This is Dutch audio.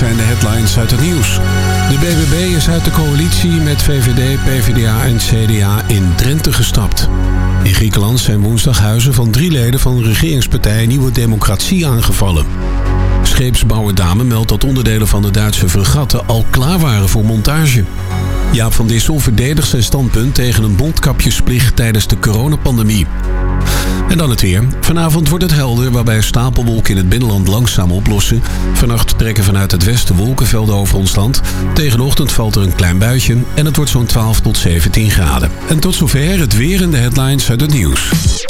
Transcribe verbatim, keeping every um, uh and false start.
zijn de headlines uit het nieuws. De B B B is uit de coalitie met V V D, P V D A en C D A in Drenthe gestapt. In Griekenland zijn woensdag huizen van drie leden van de regeringspartij Nieuwe Democratie aangevallen. Scheepsbouwer Dame meldt dat onderdelen van de Duitse fregatten al klaar waren voor montage. Jaap van Dissel verdedigt zijn standpunt tegen een mondkapjesplicht tijdens de coronapandemie. En dan het weer. Vanavond wordt het helder, waarbij stapelwolken in het binnenland langzaam oplossen. Vannacht trekken vanuit het westen wolkenvelden over ons land. Tegen de ochtend valt er een klein buitje en het wordt zo'n twaalf tot zeventien graden. En tot zover het weer en de headlines uit het nieuws.